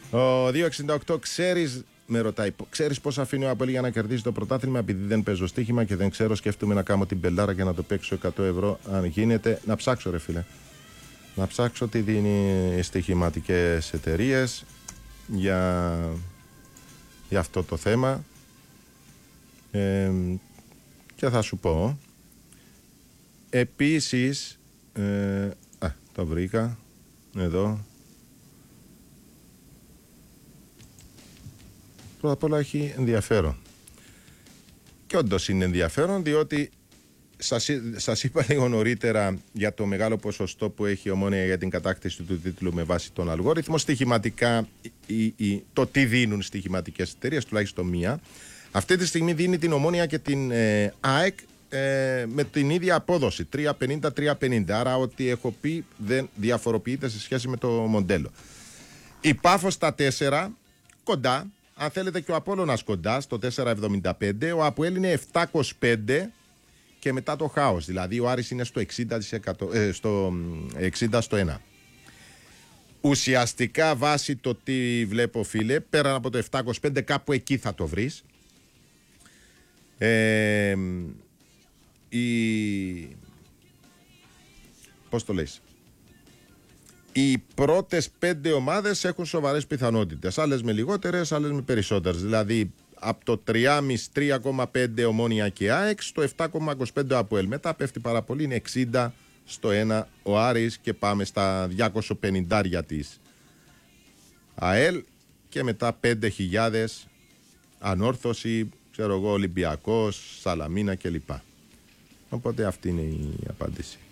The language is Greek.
Ο 268 με ρωτάει, ξέρεις πώς αφήνει ο Αποέλ για να κερδίσει το πρωτάθλημα? Επειδή δεν παίζω στοίχημα και δεν ξέρω, σκέφτομαι να κάνω την πελάρα και να το παίξω 100 ευρώ. Αν γίνεται, να ψάξω, ρε φίλε. Να ψάξω τι δίνει οι στοιχηματικές εταιρείες για αυτό το θέμα. Και θα σου πω. Επίσης, το βρήκα εδώ. Πρώτα απ' όλα έχει ενδιαφέρον. Και όντως είναι ενδιαφέρον, διότι σας είπα λίγο νωρίτερα για το μεγάλο ποσοστό που έχει η Ομόνοια για την κατάκτηση του τίτλου με βάση τον αλγόριθμο. Στοιχηματικά, το τι δίνουν στοιχηματικές εταιρείες, τουλάχιστον μία. Αυτή τη στιγμή δίνει την Ομόνοια και την ΑΕΚ με την ίδια απόδοση, 3,50-3,50. Άρα ό,τι έχω πει δεν διαφοροποιείται σε σχέση με το μοντέλο. Η Πάφος στα 4, κοντά. Αν θέλετε και ο Απόλλωνας κοντά στο 4,75, ο Αποέλ είναι 7,25 και μετά το χάος. Δηλαδή ο Άρης είναι στο 60%, στο 60 στο 1. Ουσιαστικά βάσει το τι βλέπω, φίλε, πέραν από το 7,25 κάπου εκεί θα το βρεις. Πώς το λες? Οι πρώτες 5 ομάδες έχουν σοβαρές πιθανότητες. Άλλες με λιγότερες, άλλες με περισσότερες. Δηλαδή από το 3,5-3,5 Ομόνοια και ΑΕΚ στο 7,25 Αποέλ. Μετά πέφτει πάρα πολύ, είναι 60 στο 1 ο Άρης και πάμε στα 250 της ΑΕΛ και μετά 5.000 Ανόρθωση, ξέρω εγώ, Ολυμπιακός, Σαλαμίνα κλπ. Οπότε αυτή είναι η απάντηση.